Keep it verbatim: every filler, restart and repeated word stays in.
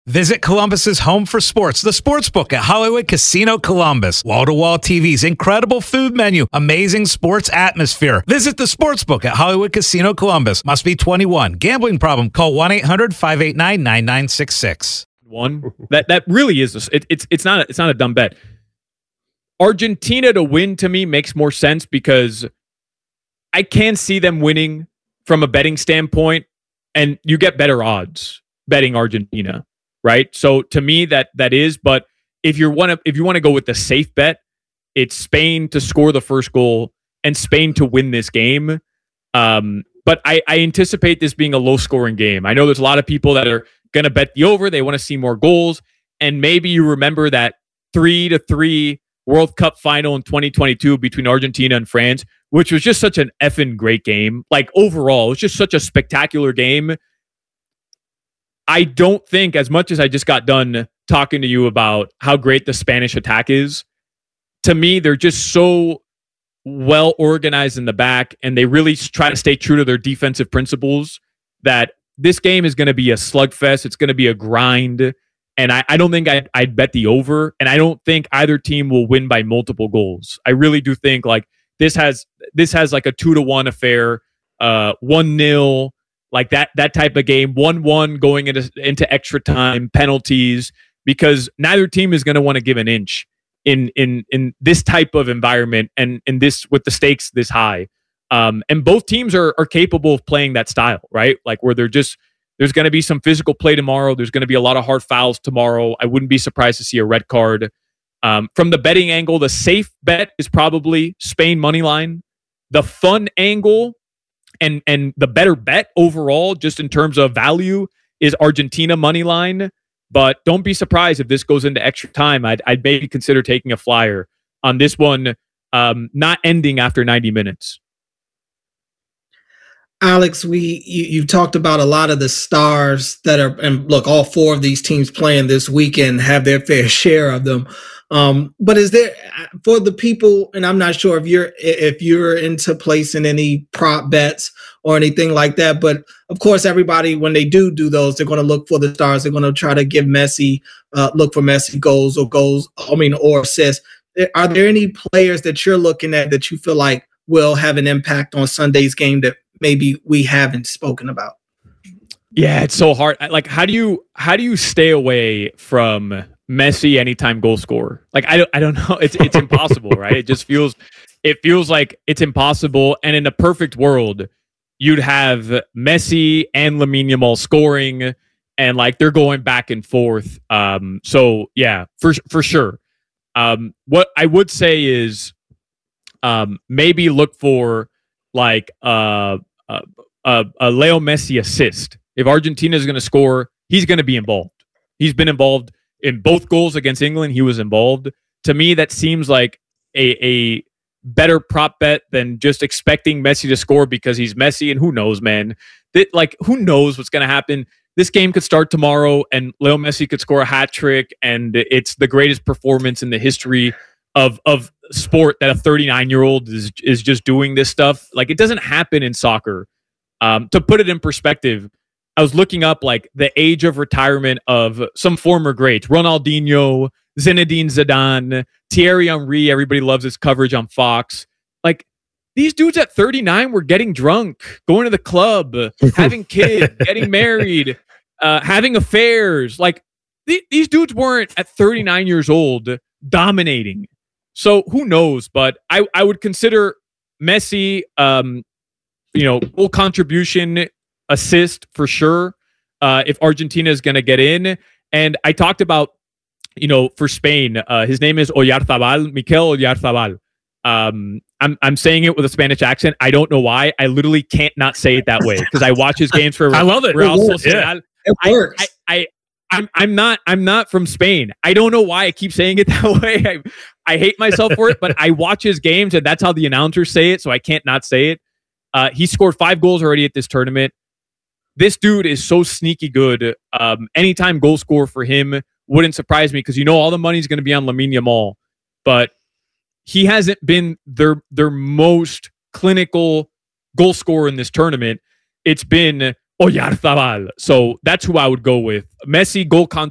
Visit Columbus's home for sports, the Sportsbook at Hollywood Casino Columbus. Wall-to-wall T Vs, incredible food menu, amazing sports atmosphere. Visit the Sportsbook at Hollywood Casino Columbus. Must be twenty-one. Gambling problem? Call one eight hundred five eight nine nine nine six six. One that that really is a, it, it's it's not a, it's not a dumb bet. Argentina to win to me makes more sense because I can see them winning from a betting standpoint, and you get better odds betting Argentina. Right. So to me, that that is. But if you want to if you want to go with the safe bet, it's Spain to score the first goal and Spain to win this game. Um, but I, I anticipate this being a low scoring game. I know there's a lot of people that are going to bet the over. They want to see more goals. And maybe you remember that three to three World Cup final in twenty twenty-two between Argentina and France, which was just such an effing great game. Like overall, it was just such a spectacular game. I don't think, as much as I just got done talking to you about how great the Spanish attack is, to me, they're just so well organized in the back, and they really try to stay true to their defensive principles that this game is going to be a slugfest. It's going to be a grind, and I, I don't think I'd, I'd bet the over, and I don't think either team will win by multiple goals. I really do think like this has this has like a two to one affair, uh, one nil. Like that that type of game, one one going into, into extra time, penalties, because neither team is going to want to give an inch in in in this type of environment and in this with the stakes this high. Um, and both teams are are capable of playing that style, right? Like where they're just there's going to be some physical play tomorrow. There's going to be a lot of hard fouls tomorrow. I wouldn't be surprised to see a red card. Um, from the betting angle, the safe bet is probably Spain money line. The fun angle and and the better bet overall, just in terms of value, is Argentina money line. But don't be surprised if this goes into extra time. I'd, I'd maybe consider taking a flyer on this one, um, not ending after ninety minutes. Alex, we you, you've talked about a lot of the stars that are, and look, all four of these teams playing this weekend have their fair share of them. Um, but is there, for the people, and I'm not sure if you're if you're into placing any prop bets or anything like that, but of course, everybody, when they do do those, they're going to look for the stars. They're going to try to give Messi, uh, look for Messi goals or goals, I mean, or assists. Are there any players that you're looking at that you feel like will have an impact on Sunday's game that maybe we haven't spoken about? Yeah, it's so hard. Like, how do you how do you stay away from Messi anytime goal scorer? Like, I don't I don't know. It's it's impossible, right? It just feels it feels like it's impossible. And in a perfect world, you'd have Messi and Lamine Yamal scoring, and like they're going back and forth. Um, so yeah, for for sure. Um, what I would say is, um, maybe look for like uh, uh, uh, a Leo Messi assist. If Argentina is going to score, he's going to be involved. He's been involved in both goals against England. He was involved. To me, that seems like a, a better prop bet than just expecting Messi to score because he's Messi. And who knows, man? That, like, who knows what's going to happen? This game could start tomorrow, and Leo Messi could score a hat trick, and it's the greatest performance in the history of of sport that a thirty-nine-year-old is is just doing this stuff. Like, it doesn't happen in soccer. Um, to put it in perspective, I was looking up like the age of retirement of some former greats: Ronaldinho, Zinedine Zidane, Thierry Henry. Everybody loves his coverage on Fox. Like, these dudes at thirty-nine were getting drunk, going to the club, having kids, getting married, uh, having affairs. Like, th- these dudes weren't at thirty-nine years old dominating. So who knows? But I, I would consider Messi, um, you know, full contribution, assist for sure, uh, if Argentina is going to get in. And I talked about, you know, for Spain, uh, his name is Oyarzabal, Mikel Oyarzabal. Um, I'm I'm saying it with a Spanish accent. I don't know why. I literally can't not say it that way because I watch his games for. I love it. Real It works. Sociedad. Yeah. It works. I, I, I I'm I'm not I'm not from Spain. I don't know why I keep saying it that way. I I hate myself for it, but I watch his games and that's how the announcers say it, so I can't not say it. Uh, he scored five goals already at this tournament. This dude is so sneaky good. Um, anytime goal score for him wouldn't surprise me because you know all the money's going to be on Lamine Yamal, but he hasn't been their their most clinical goal scorer in this tournament. It's been Oyarzabal. So that's who I would go with. Messi, goal contribution.